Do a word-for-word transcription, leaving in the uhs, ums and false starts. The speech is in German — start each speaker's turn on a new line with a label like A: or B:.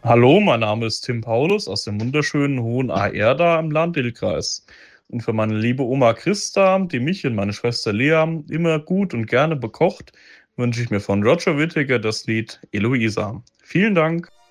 A: Hallo, mein Name ist Tim Paulus aus dem wunderschönen Hohen Aerda im Lahn-Dill-Kreis. Und für meine liebe Oma Christa, die mich und meine Schwester Lea immer gut und gerne bekocht, wünsche ich mir von Roger Whittaker das Lied Eloisa. Vielen Dank.